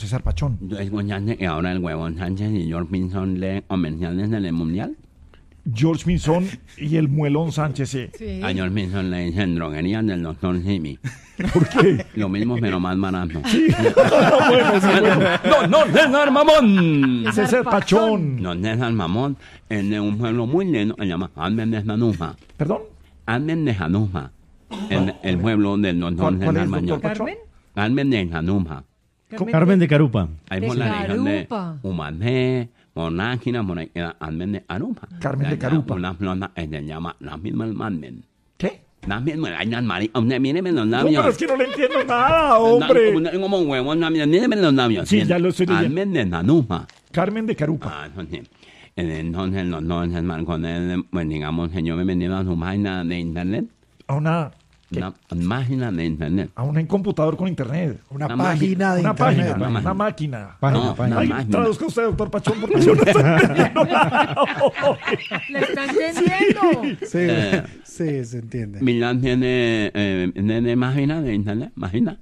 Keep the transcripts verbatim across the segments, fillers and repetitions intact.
César Pachón. ¿Escuchaste que ahora el huevón Sánchez y George Pinzón leen comerciales en el Mundial? George Pinzón y el Muelón Sánchez, sí. Sí. A George Pinzón le dicen droguería del doctor Simi. ¿Por qué? Lo mismo, pero más barato. Bueno, sí, bueno. ¡No, no, César Mamón! César Pachón. No, César Mamón es de un pueblo muy lindo, se llama Almen de Januja. ¿Perdón? Almen de Januja. El, el pueblo del doctor ¿Cuál, cuál César es, Mañón. doctor Pachón? ¿Carmen? Almen de Januja. Carmen de Carupa. Ahí De por la región de Carupa. Humané, Monáquina, por ahí queda Almen de Carupa. Carmen de Allá Carupa. Una flota que se llama la misma Almen. ¿Qué? La misma, ay, las mari- hombre, míreme los No, labios. pero es que no le entiendo nada, hombre. Na- Como un huevo, no, míreme los labios. Sí, ya lo estoy leyendo. Almen de Nanuja. Carmen de Carupa. Ah, entonces, entonces los dos hermanos con él, pues digamos, el señor me vendió a su página de internet. A una, Una página de internet. a un computador con internet. Una Una página de Una internet. página, Una una máquina. máquina. Página, No, página. una Ay, máquina. traduzca usted, doctor Pachón, porque yo no estoy entendiendo nada. ¿Le está entendiendo? Sí, Eh. sí, se entiende. Milán tiene, eh, tiene página de internet, página.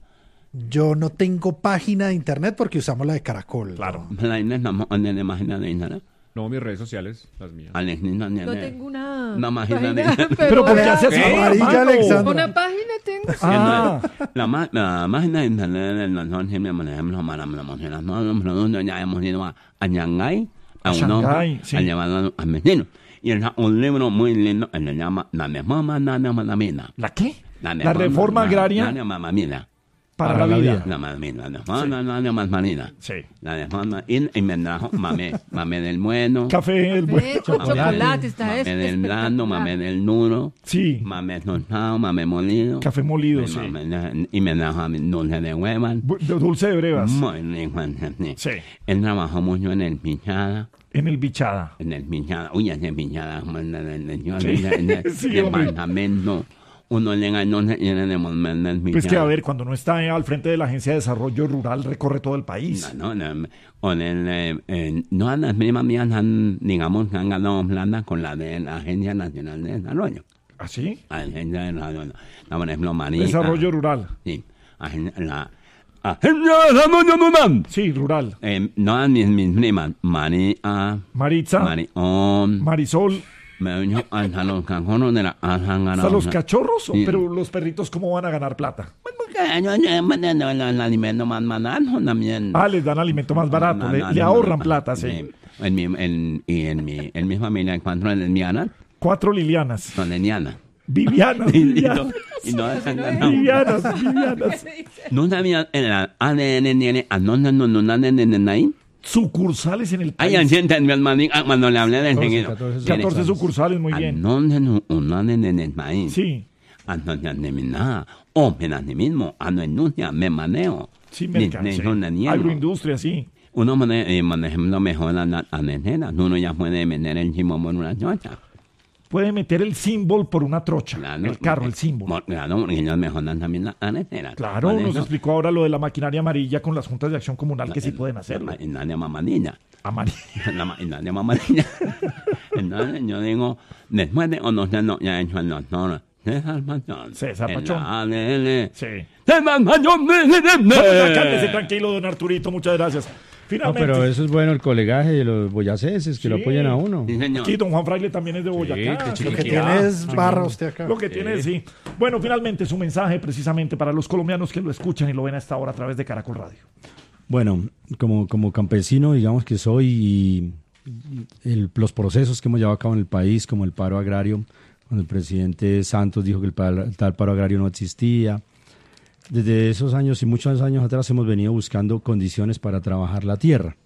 Yo no tengo página de internet porque usamos la de Caracol. Claro. La Inés no tiene página de internet. No, mis redes sociales, las mías. Alex no tiene. No tengo una Una página de- Pero ¿por qué hace así? Amarilla, hermano? Alexandra. Una página tengo. Ah, La, ma- la página de internet del doctor siempre, por ejemplo, para promocionar todos los productos, ya hemos ido a, a Shanghái, a, A un Shanghái, hombre, sí. a llevarlo al vecino. Y es un libro muy lindo, que se llama La Reforma Nana Mamamina. ¿la qué? La reforma agraria Nana Mamamina. para, para la la vida. vida. La mamina, la reforma Nana Mamamina. Sí. La reforma, y, y me trajo mamé, mamé del bueno, Café, el bueno. Café con chocolate, está mamé es- del blando, espectacular. mamé del duro, Sí. mamé tostado, mamé molido. Café molido, y sí. mamé- Y me trajo dulce de huevas. Bu- de Dulce de brevas. Muy rico, sí. Sí. Él trabajó mucho en el Pichada, En el Bichada. en el Pichada, uy, ese Pichada, como en el, en el, Sí. en el Sí, departamento, uno llega y no se tiene de volver del Pichada. Pues que, a ver, cuando no está al frente de la Agencia de Desarrollo Rural, recorre todo el país. No, no, no, o en el, eh, eh, no las mismas mías han, digamos, que han ganado plata con la de la Agencia Nacional de Desarrollo. ¿Así? La Agencia de Desarrollo, no, por ejemplo, María. Desarrollo rural. Sí, agen- la Agencia de Desarrollo Rural. Sí, rural. Eh, no, mis, mis primas, María, Maritza, Marión, Marisol, me vino hasta los cajones de la han ganado. hasta los cachorros, Sí. pero los perritos, ¿cómo van a ganar plata? Porque yo yo- yo- el el alimento más barato también. Ah, les dan alimento más barato, No, le, no, le no, ahorran no, plata, sí. sí. En mi, en, y en mi, en mi familia encuentro lesbianas, Cuatro Lilianas. son lesbianas. Vivianas, Y, y, Vivianas. no, y no dejan ganar. Vivianas, Vivianas. No sabía el A D N tiene a no no no no no no no no ahí. Sucursales en el Ay, país. siente mi hermano cuando le hablé del catorce, seguido. catorce, catorce sucursales, muy bien. No no no no no en el país. Sí, Entonces, de mi nada, o me das de mismo, a no industria, me manejo. sí, Ni- mercado. ni Sí. son de niego. Agroindustria, sí. Uno maneja, eh, manejando mejor la la- a la uno ya puede vender el chimo por una chocha. Puede meter el símbolo por una trocha. Claro, el carro, el porque- símbolo. por- Claro, porque ellos mejoran también la anetera. Claro, nos explicó ahora lo de la maquinaria amarilla con las juntas de acción comunal que sí pueden hacerlo. Y nadie mamadilla. Amarilla. La ma- y nadie mamadilla. Entonces yo digo, después de conocer lo que ha hecho el doctor César Pachón. César en Pachón. la A D N. Sí. César Pachón. Cálmese tranquilo, don Arturito, muchas gracias. No, Finalmente, pero eso es bueno, el colegaje de los boyacenses, que lo Sí. apoyan a uno. Sí, señor. aquí don Juan Fraile también es de Boyacá. qué Sí, Lo que Chiquinquirá. tiene es barra usted acá. Lo que tiene, sí. Bueno, finalmente su mensaje precisamente para los colombianos que lo escuchan y lo ven a esta hora a través de Caracol Radio. Bueno, como, como campesino, digamos que soy, y el- los procesos que hemos llevado a cabo en el país, como el paro agrario, cuando el presidente Santos dijo que el, par- el tal paro agrario no existía. Desde esos años y muchos años atrás hemos venido buscando condiciones para trabajar la tierra.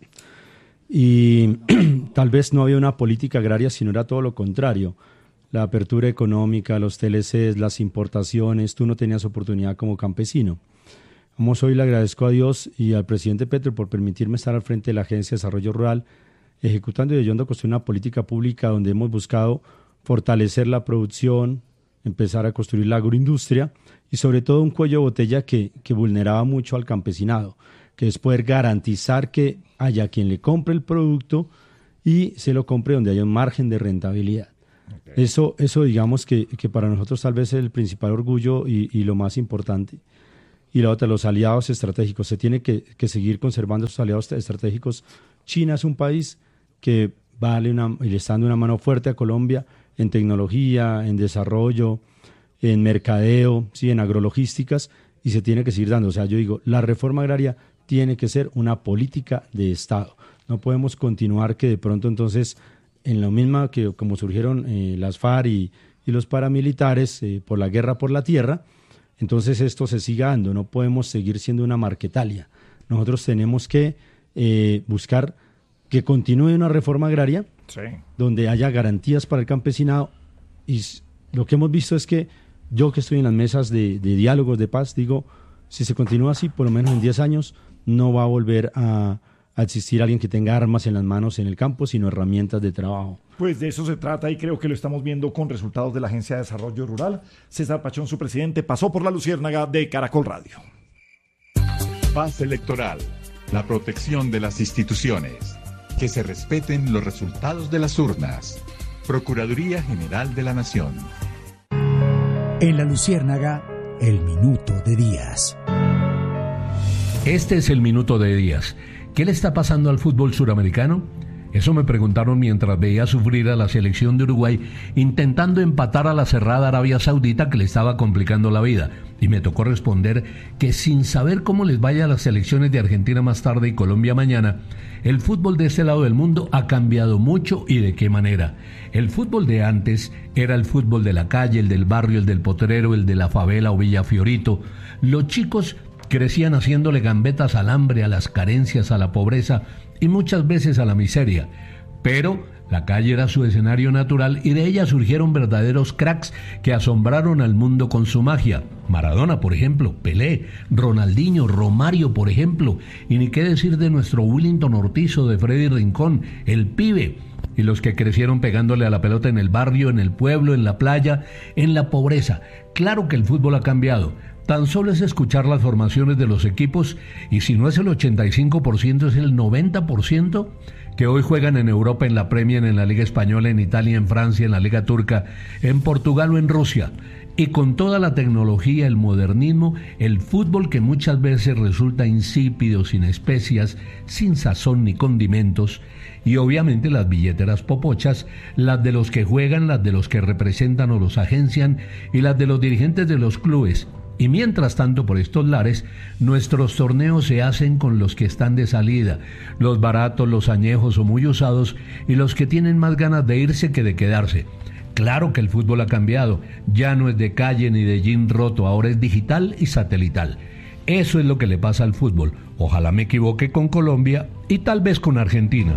Y tal vez no había una política agraria, sino era todo lo contrario. La apertura económica, los T L Cs, las importaciones, tú no tenías oportunidad como campesino. Vamos, hoy le agradezco a Dios y al presidente Petro por permitirme estar al frente de la Agencia de Desarrollo Rural, ejecutando y ayudando a construir una política pública donde hemos buscado fortalecer la producción, empezar a construir la agroindustria y sobre todo un cuello de botella que, que vulneraba mucho al campesinado, que es poder garantizar que haya quien le compre el producto y se lo compre donde haya un margen de rentabilidad. Okay. Eso, eso digamos que, que para nosotros tal vez es el principal orgullo y, y lo más importante. y la otra, los aliados estratégicos. Se tiene que, que seguir conservando esos aliados estratégicos. China es un país que vale una, y le está dando una mano fuerte a Colombia en tecnología, en desarrollo, en mercadeo, sí, en agrologísticas, y se tiene que seguir dando. O sea, yo digo, la reforma agraria tiene que ser una política de Estado. No podemos continuar que de pronto entonces, en lo mismo que como surgieron eh, las FARC y, y los paramilitares eh, por la guerra por la tierra, entonces esto se siga dando. No podemos seguir siendo una Marquetalia. Nosotros tenemos que eh, buscar que continúe una reforma agraria, sí, donde haya garantías para el campesinado, y lo que hemos visto es que yo que estoy en las mesas de, de diálogos de paz, digo, si se continúa así, por lo menos en diez años, no va a volver a, a existir alguien que tenga armas en las manos en el campo, sino herramientas de trabajo. Pues de eso se trata y creo que lo estamos viendo con resultados de la Agencia de Desarrollo Rural. César Pachón, su presidente, pasó por la Luciérnaga de Caracol Radio. Paz electoral, la protección de las instituciones, que se respeten los resultados de las urnas. Procuraduría General de la Nación. En la Luciérnaga, el minuto de Díaz. Este es el minuto de Díaz. ¿Qué le está pasando al fútbol suramericano? Eso me preguntaron mientras veía sufrir a la selección de Uruguay intentando empatar a la cerrada Arabia Saudita que le estaba complicando la vida. Y me tocó responder que sin saber cómo les vaya a las selecciones de Argentina más tarde y Colombia mañana, el fútbol de este lado del mundo ha cambiado mucho y de qué manera. El fútbol de antes era el fútbol de la calle, el del barrio, el del potrero, el de la favela o Villa Fiorito. Los chicos crecían haciéndole gambetas al hambre, a las carencias, a la pobreza y muchas veces a la miseria. Pero la calle era su escenario natural y de ella surgieron verdaderos cracks que asombraron al mundo con su magia. Maradona, por ejemplo, Pelé, Ronaldinho, Romario, por ejemplo, y ni qué decir de nuestro Willington Ortizo, de Freddy Rincón, el pibe, y los que crecieron pegándole a la pelota en el barrio, en el pueblo, en la playa, en la pobreza. Claro que el fútbol ha cambiado. Tan solo es escuchar las formaciones de los equipos y si no es el ochenta y cinco por ciento, es el noventa por ciento que hoy juegan en Europa, en la Premier, en la Liga Española, en Italia, en Francia, en la Liga Turca, en Portugal o en Rusia. Y con toda la tecnología, el modernismo, el fútbol que muchas veces resulta insípido, sin especias, sin sazón ni condimentos, y obviamente las billeteras popochas, las de los que juegan, las de los que representan o los agencian, y las de los dirigentes de los clubes. Y mientras tanto, por estos lares, nuestros torneos se hacen con los que están de salida, los baratos, los añejos o muy usados, y los que tienen más ganas de irse que de quedarse. Claro que el fútbol ha cambiado, ya no es de calle ni de jean roto, ahora es digital y satelital. Eso es lo que le pasa al fútbol. Ojalá me equivoque con Colombia y tal vez con Argentina.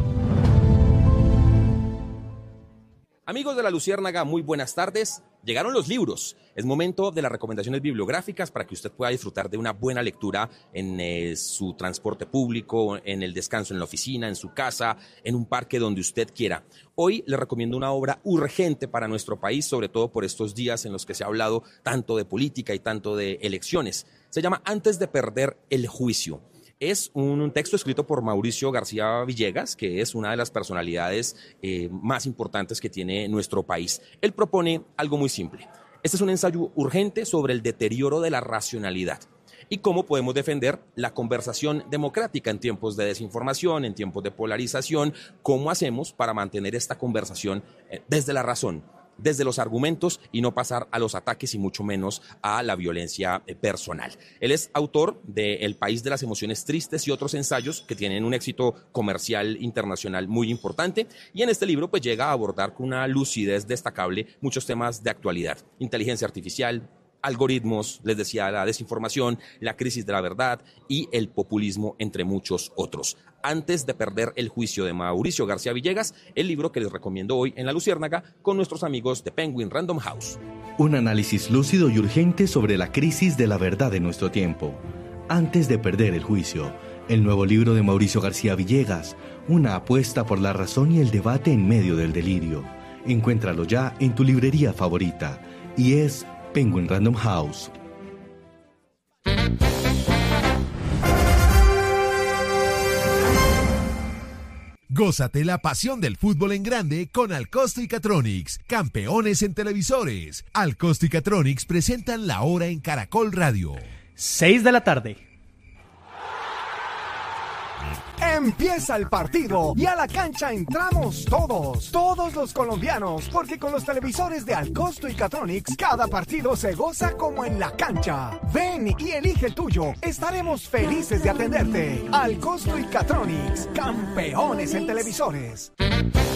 Amigos de la Luciérnaga, muy buenas tardes. Llegaron los libros. Es momento de las recomendaciones bibliográficas para que usted pueda disfrutar de una buena lectura en eh, su transporte público, en el descanso en la oficina, en su casa, en un parque donde usted quiera. Hoy le recomiendo una obra urgente para nuestro país, sobre todo por estos días en los que se ha hablado tanto de política y tanto de elecciones. Se llama Antes de perder el juicio. Es un, un texto escrito por Mauricio García Villegas, que es una de las personalidades eh, más importantes que tiene nuestro país. Él propone algo muy simple. Este es un ensayo urgente sobre el deterioro de la racionalidad y cómo podemos defender la conversación democrática en tiempos de desinformación, en tiempos de polarización, cómo hacemos para mantener esta conversación eh, desde la razón, desde los argumentos y no pasar a los ataques y mucho menos a la violencia personal. Él es autor de El País de las Emociones Tristes y otros ensayos que tienen un éxito comercial internacional muy importante, y en este libro pues llega a abordar con una lucidez destacable muchos temas de actualidad: inteligencia artificial, algoritmos, les decía, la desinformación, la crisis de la verdad y el populismo, entre muchos otros. Antes de perder el juicio, de Mauricio García Villegas, el libro que les recomiendo hoy en La Luciérnaga con nuestros amigos de Penguin Random House. Un análisis lúcido y urgente sobre la crisis de la verdad de nuestro tiempo. Antes de perder el juicio, el nuevo libro de Mauricio García Villegas, una apuesta por la razón y el debate en medio del delirio. Encuéntralo ya en tu librería favorita y es Penguin Random House. Gózate la pasión del fútbol en grande con Alcosto y Catronics, campeones en televisores. Alcosto y Catronics presentan La Hora en Caracol Radio. seis de la tarde. Empieza el partido y a la cancha entramos todos, todos los colombianos, porque con los televisores de Alcosto y Catronics cada partido se goza como en la cancha. Ven y elige el tuyo, estaremos felices de atenderte. Alcosto y Catronics, campeones en televisores.